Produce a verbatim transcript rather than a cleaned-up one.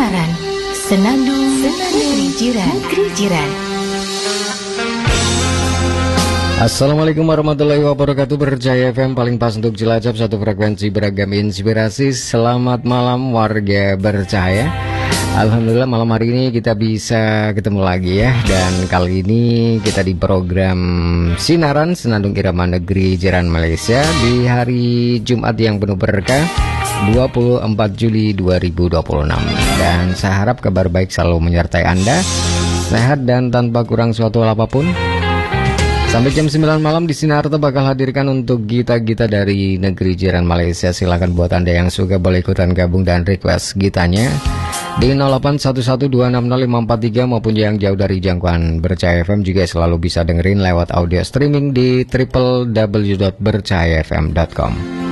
Sinaran, Senandung, Negeri Jiran, Negeri Jiran. Assalamualaikum warahmatullahi wabarakatuh. Berjaya F M paling pas untuk Cilacap, satu frekuensi beragam inspirasi. Selamat malam warga bercahaya. Alhamdulillah malam hari ini kita bisa ketemu lagi ya. Dan kali ini kita di program Sinaran Senandung Irama Negeri Jiran Malaysia di hari Jumat yang penuh berkah, dua puluh empat Juli dua ribu dua puluh enam. Dan saya harap kabar baik selalu menyertai Anda, sehat dan tanpa kurang suatu hal apapun. Sampai jam sembilan malam di Sinar bakal hadirkan untuk gita-gita dari negeri jiran Malaysia. Silakan buat Anda yang suka boleh ikutan gabung dan request gitanya di nol delapan satu satu dua enam nol lima empat tiga, maupun yang jauh dari jangkauan Bercahaya F M juga selalu bisa dengerin lewat audio streaming di w w w dot bercahaya f m dot com.